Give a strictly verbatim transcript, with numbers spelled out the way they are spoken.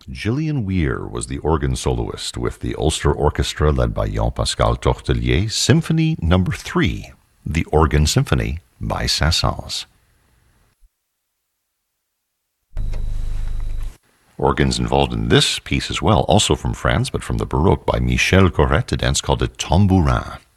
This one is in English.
Gillian Weir was the organ soloist with the Ulster Orchestra led by Jean-Pascal Tortelier, Symphony Number three, the Organ Symphony by Saint-Saëns. Organs involved in this piece as well, also from France, but from the Baroque by Michel Corrette, a dance called a tambourin.